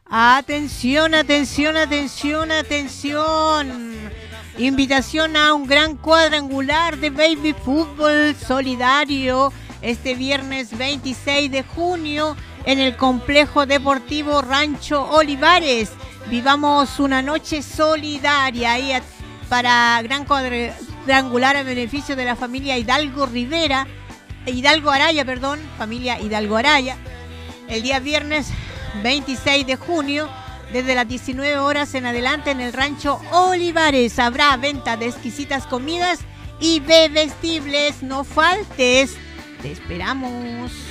Atención, atención, atención, atención. Invitación a un gran cuadrangular de baby fútbol solidario este viernes 26 de junio en el Complejo Deportivo Rancho Olivares. Vivamos una noche solidaria ahí para gran cuadrangular a beneficio de la familia Hidalgo Araya, familia Hidalgo Araya. El día viernes 26 de junio, desde las 19 horas en adelante en el Rancho Olivares, habrá venta de exquisitas comidas y bebestibles. No faltes, te esperamos.